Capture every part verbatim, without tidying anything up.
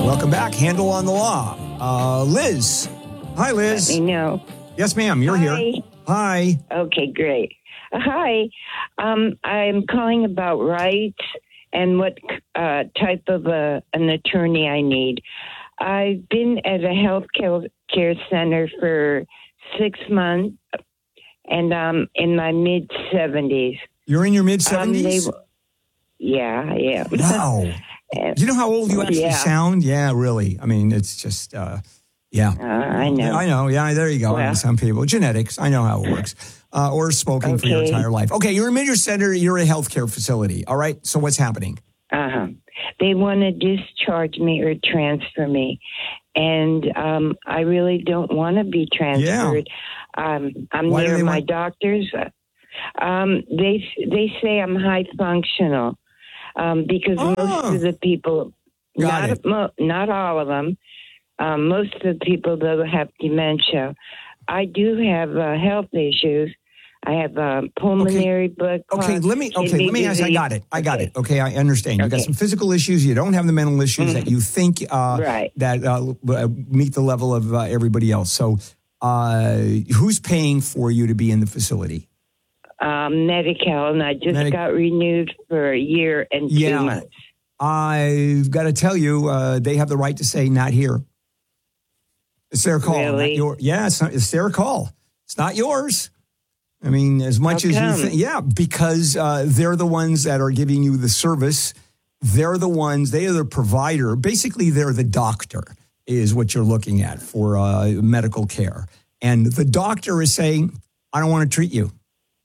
Welcome back. Handle on the Law. Uh, Liz. Hi, Liz. Let me know. Yes, ma'am. You're Hi. here. Hi. Okay, great. Uh, hi. Um, I'm calling about rights and what uh, type of a, an attorney I need. I've been at a health care center for six months, and I'm in my mid-seventies. You're in your mid-seventies? Um, yeah, yeah. Wow. And, Do you know how old you actually yeah. sound? Yeah, really. I mean, it's just, uh, yeah. Uh, I know. I know. Yeah, there you go. Well, Some people. Genetics. I know how it works. Uh, or smoking for your Okay. entire life. Okay, you're a major center. You're a healthcare facility. All right. So what's happening? Uh-huh. They want to discharge me or transfer me. And um, I really don't want to be transferred. Um, I'm Why do near they my want- doctors. Um, they they say I'm high functional um, because Oh. most of the people, Got not it. mo- not all of them, um, most of the people though have dementia. I do have uh, health issues. I have uh, pulmonary blood clots. Okay, let me okay, kidney let me ask. I disease. got it. I got Okay. it. Okay, I understand. You got Okay. some physical issues. You don't have the mental issues that you think uh, Right. that uh, uh, meet the level of uh, everybody else. So, uh, who's paying for you to be in the facility? Um, Medi-Cal, and I just Medi- got renewed for a year and two Yeah. months. I've got to tell you, uh, they have the right to say not here. It's their call. Not Really? your, yeah, it's, not, it's their call. It's not yours. I mean, as much How as come? you think, yeah, because uh, they're the ones that are giving you the service. They're the ones, they are the provider. Basically, they're the doctor, is what you're looking at for uh, medical care. And the doctor is saying, I don't want to treat you.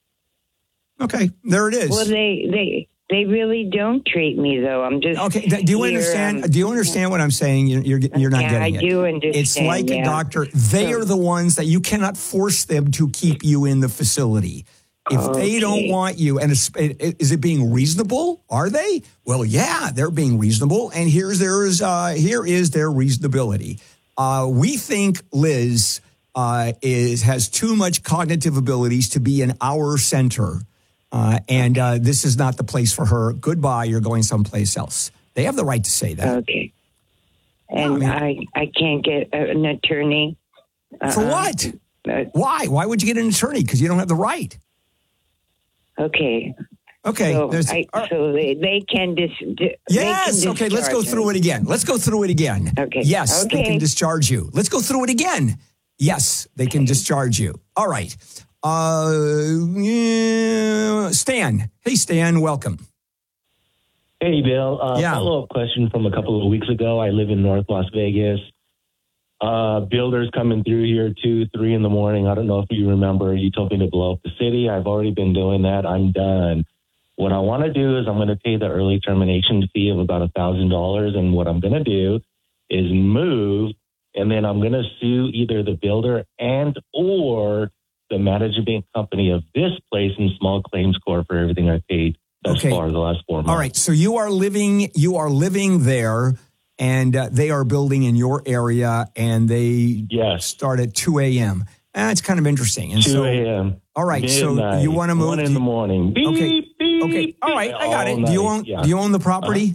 Okay, there it is. Well, they they they really don't treat me though. I'm just Okay, th- do you here, understand? um, do you understand what I'm saying? You're you're, you're not yeah, getting I it. do understand. It's like yeah. a doctor. They So- are the ones that you cannot force them to keep you in the facility. If they don't Okay. want you, and it's, is it being reasonable? Are they? Well, yeah, they're being reasonable. And here's there's uh, here is their reasonability. Uh, we think Liz uh, is has too much cognitive abilities to be in our center. Uh, and uh, this is not the place for her. Goodbye. You're going someplace else. They have the right to say that. Okay. And I I, I can't get a- an attorney. For Uh-uh. what? Uh, Why? Why would you get an attorney? Because you don't have the right. okay. Okay. So, there's- I, all right. so they, they can dis, di- Yes. They can Okay. Let's go discharge through me. it again. Let's go through it again. Okay. Yes. They Okay. can discharge you. Let's go through it again. Yes. They can discharge you. All right. Uh, yeah, Stan. Hey, Stan. Welcome. Hey, Bill. Uh, Yeah. Follow-up question from a couple of weeks ago. I live in North Las Vegas. Uh, builders coming through here two, three in the morning. I don't know if you remember. You told me to blow up the city. I've already been doing that. I'm done. What I want to do is I'm going to pay the early termination fee of about a thousand dollars, and what I'm going to do is move, and then I'm going to sue either the builder and or the management company of this place in small claims court for everything I paid thus Okay. far the last four months. All right. So you are living. You are living there, and uh, they are building in your area, and they Yes. start at two a.m. That's kind of interesting. And two so, a.m. all right. So midnight, you want to move? one in the morning. Beep, Okay. beep, Okay. All right. I got all it. Do you night. own? Yeah. Do you own the property?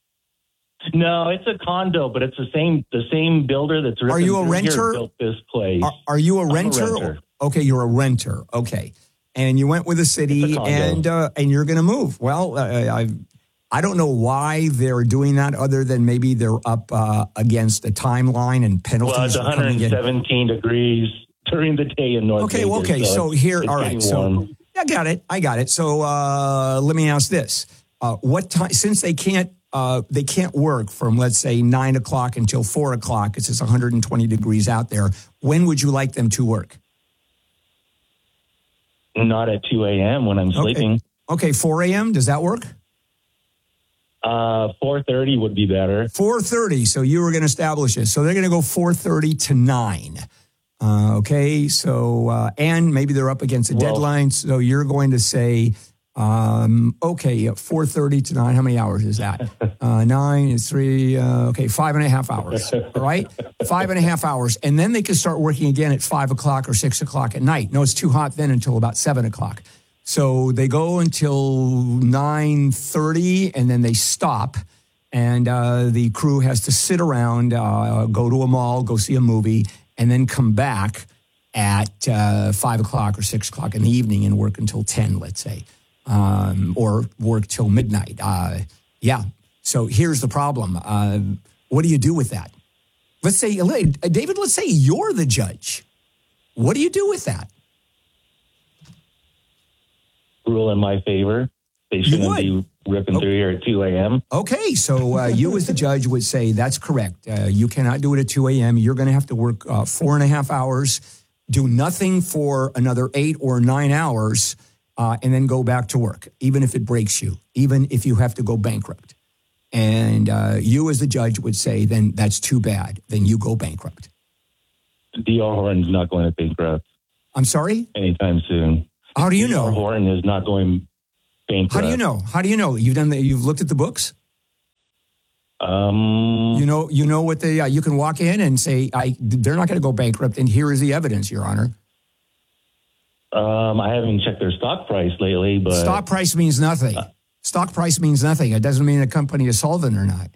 No, it's a condo, but it's the same the same builder that's Are you a ripping through here renter? built this place. Are, are you a I'm a renter? renter. Okay, you're a renter. Okay, and you went with the city, It's a condo. and uh, and you're going to move. Well, uh, I I don't know why they're doing that, other than maybe they're up uh, against a timeline and penalties. Well, it's for coming in. one hundred seventeen degrees during the day in North Okay, Vegas. well, okay. So it's- here, it's all right. getting So warm. I got it. I got it. So uh, let me ask this: uh, what time? Since they can't, uh, they can't work from let's say nine o'clock until four o'clock. It's just one hundred twenty degrees out there. When would you like them to work? Not at two a.m. when I'm sleeping. Okay, four a.m. Does that work? Uh, four thirty would be better. four thirty. So you were going to establish this. So they're going to go four thirty to nine. Uh, okay. So, uh, and maybe they're up against a Well- deadline. So you're going to say, um, okay, four thirty to nine. How many hours is that? Uh, nine is three. Uh, okay. Five and a half hours. All right. Five and a half hours. And then they can start working again at five o'clock or six o'clock at night. No, it's too hot then until about seven o'clock. So they go until nine thirty and then they stop. and uh, the crew has to sit around, uh, go to a mall, go see a movie, and then come back at uh, five o'clock or six o'clock in the evening and work until ten, let's say, um, or work till midnight. Uh, yeah. So here's the problem. Uh, what do you do with that? Let's say, David, let's say you're the judge. What do you do with that? Rule in my favor. They shouldn't be ripping oh. through here at two a.m. Okay, so uh, you as the judge would say that's correct. Uh, you cannot do it at two a.m. You're going to have to work uh, four and a half hours, do nothing for another eight or nine hours, uh, and then go back to work, even if it breaks you, even if you have to go bankrupt. And uh, you as the judge would say, then that's too bad. Then you go bankrupt. D R Horton's not going to bankrupt. I'm sorry? Anytime soon. How do you know? D R Horton is not going bankrupt. How do you know? How do you know? You've done the, you've looked at the books? Um, you know, you know what they, uh, you can walk in and say, I, they're not going to go bankrupt. And here is the evidence, Your Honor. Um, I haven't checked their stock price lately, but stock price means nothing. Uh, stock price means nothing. It doesn't mean a company is solvent or not.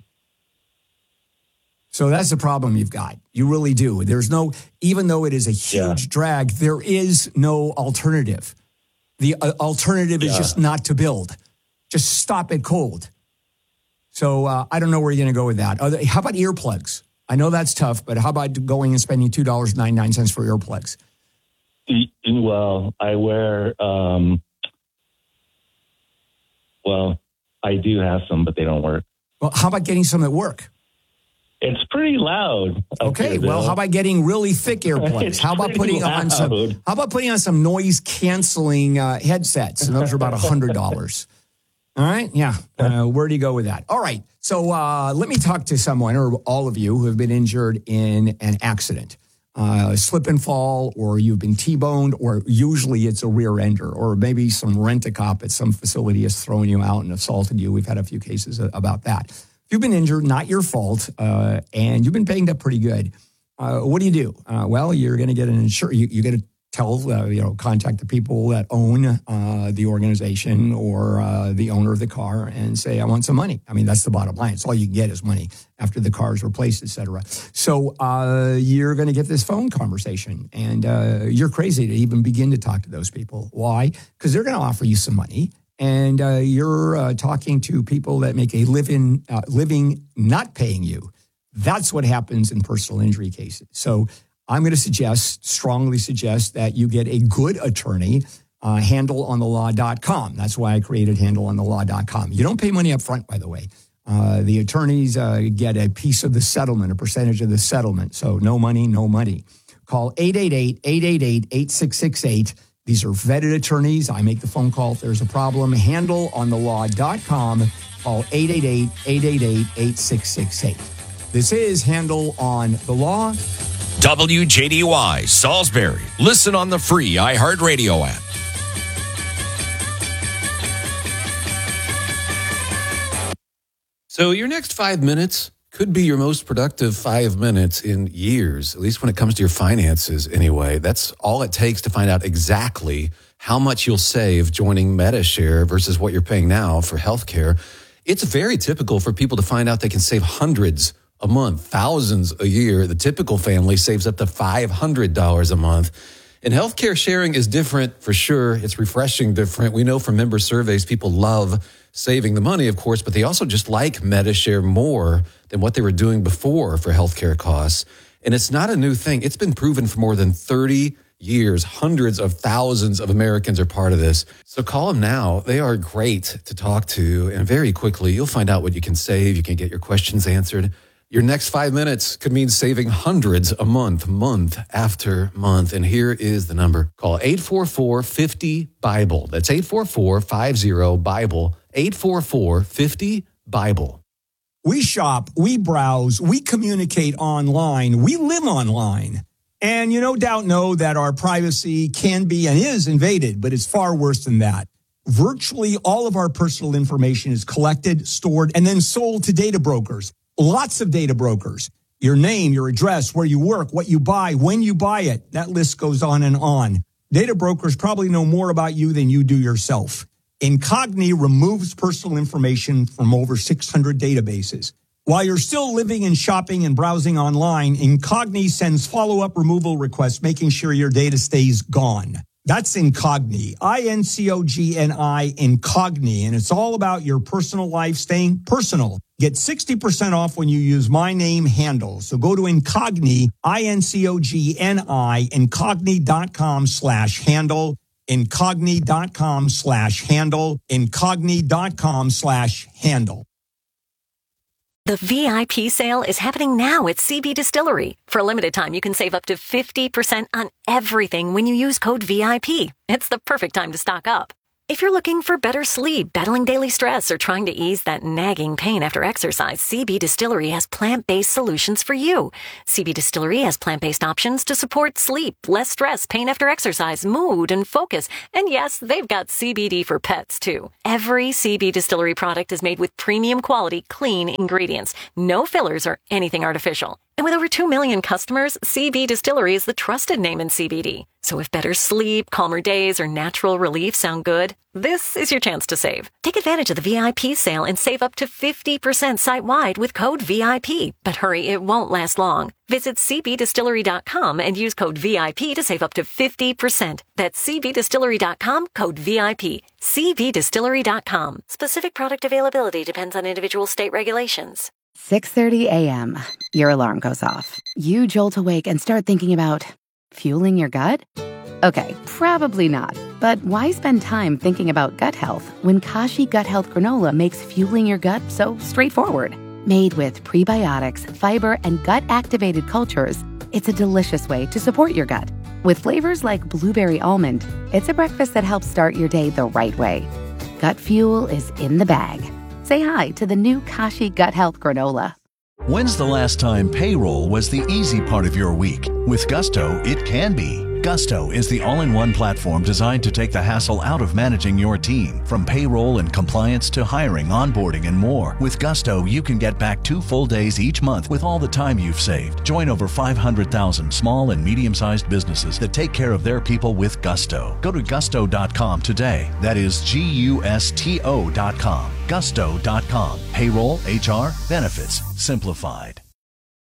So that's the problem you've got. You really do. There's no, even though it is a huge yeah. drag, there is no alternative. The uh, alternative yeah. is just not to build. Just stop it cold. So uh, I don't know where you're going to go with that. Other, how about earplugs? I know that's tough, but how about going and spending two dollars and ninety-nine cents for earplugs? Well, I wear, um, well, I do have some, but they don't work. Well, how about getting some that work? It's pretty loud. Okay, here, well, how about getting really thick earplugs? How about putting loud. on some? How about putting on some noise canceling uh, headsets? And those are about a hundred dollars. All right, yeah. Uh, where do you go with that? All right, so uh, let me talk to someone or all of you who have been injured in an accident, uh, slip and fall, or you've been T-boned, or usually it's a rear ender, or maybe some rent-a-cop at some facility has thrown you out and assaulted you. We've had a few cases about that. If you've been injured, not your fault, uh, and you've been banged up pretty good, uh, what do you do? Uh, well, you're going to get an insurance. You, you're going to tell, uh, you know, contact the people that own uh, the organization or uh, the owner of the car and say, I want some money. I mean, that's the bottom line. It's all you get is money after the car is replaced, et cetera. So uh, you're going to get this phone conversation, and uh, you're crazy to even begin to talk to those people. Why? Because they're going to offer you some money. And uh, you're uh, talking to people that make a living, uh, living not paying you. That's what happens in personal injury cases. So I'm going to suggest, strongly suggest, that you get a good attorney, uh, handle on the law dot com. That's why I created handle on the law dot com. You don't pay money up front, by the way. Uh, the attorneys uh, get a piece of the settlement, a percentage of the settlement. So no money, no money. Call eight eight eight, eight eight eight, eight six six eight. These are vetted attorneys. I make the phone call if there's a problem. handle on the law dot com. Call eight eight eight, eight eight eight, eight six six eight. This is Handle on the Law. W J D Y, Salisbury. Listen on the free iHeartRadio app. So your next five minutes could be your most productive five minutes in years, at least when it comes to your finances anyway. That's all it takes to find out exactly how much you'll save joining MediShare versus what you're paying now for healthcare. It's very typical for people to find out they can save hundreds a month, thousands a year. The typical family saves up to five hundred dollars a month. And healthcare sharing is different for sure. It's refreshing different. We know from member surveys, people love saving the money, of course, but they also just like MediShare more than what they were doing before for healthcare costs. And it's not a new thing. It's been proven for more than thirty years. Hundreds of thousands of Americans are part of this. So call them now. They are great to talk to. And very quickly, you'll find out what you can save. You can get your questions answered. Your next five minutes could mean saving hundreds a month, month after month. And here is the number. Call eight four four, five zero, BIBLE. That's eight four four, five zero, BIBLE. eight four four, five zero, BIBLE. We shop, we browse, we communicate online, we live online. And you no doubt know that our privacy can be and is invaded, but it's far worse than that. Virtually all of our personal information is collected, stored, and then sold to data brokers. Lots of data brokers. Your name, your address, where you work, what you buy, when you buy it. That list goes on and on. Data brokers probably know more about you than you do yourself. Incogni removes personal information from over six hundred databases. While you're still living and shopping and browsing online, Incogni sends follow-up removal requests, making sure your data stays gone. That's Incogni, I N C O G N I, Incogni, and it's all about your personal life staying personal. Get sixty percent off when you use my name handle. So go to Incogni, I N C O G N I, incogni.com slash handle, incogni.com slash handle, incogni.com slash handle. The V I P sale is happening now at C B Distillery. For a limited time, you can save up to fifty percent on everything when you use code V I P. It's the perfect time to stock up. If you're looking for better sleep, battling daily stress, or trying to ease that nagging pain after exercise, C B Distillery has plant-based solutions for you. C B Distillery has plant-based options to support sleep, less stress, pain after exercise, mood, and focus. And yes, they've got C B D for pets, too. Every C B Distillery product is made with premium quality, clean ingredients. No fillers or anything artificial. And with over two million customers, C B Distillery is the trusted name in C B D. So if better sleep, calmer days, or natural relief sound good, this is your chance to save. Take advantage of the V I P sale and save up to fifty percent site-wide with code V I P. But hurry, it won't last long. Visit c b distillery dot com and use code V I P to save up to fifty percent. That's c b distillery dot com, code V I P. c b distillery dot com. Specific product availability depends on individual state regulations. six thirty a.m. Your alarm goes off. You jolt awake and start thinking about fueling your gut? Okay, probably not. But why spend time thinking about gut health when Kashi Gut Health Granola makes fueling your gut so straightforward? Made with prebiotics, fiber, and gut-activated cultures, it's a delicious way to support your gut. With flavors like blueberry almond, it's a breakfast that helps start your day the right way. Gut fuel is in the bag. Say hi to the new Kashi Gut Health Granola. When's the last time payroll was the easy part of your week? With Gusto, it can be. Gusto is the all-in-one platform designed to take the hassle out of managing your team. From payroll and compliance to hiring, onboarding, and more. With Gusto, you can get back two full days each month with all the time you've saved. Join over five hundred thousand small and medium-sized businesses that take care of their people with Gusto. Go to gusto dot com today. That is G U S T O dot com. gusto dot com. Payroll, H R, benefits, simplified.